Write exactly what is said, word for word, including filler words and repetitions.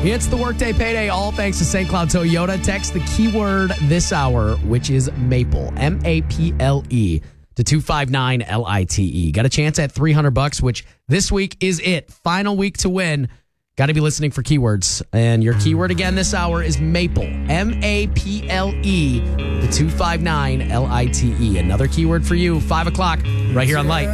It's the Workday Payday, all thanks to Saint Cloud Toyota. Text the keyword this hour, which is Maple, M A P L E, to two five nine L I T E. Got a chance at three hundred bucks, which this week is it. Final week to win. Got to be listening for keywords. And your keyword again this hour is Maple, M A P L E, to two five nine L I T E. Another keyword for you, five o'clock, right here on Light.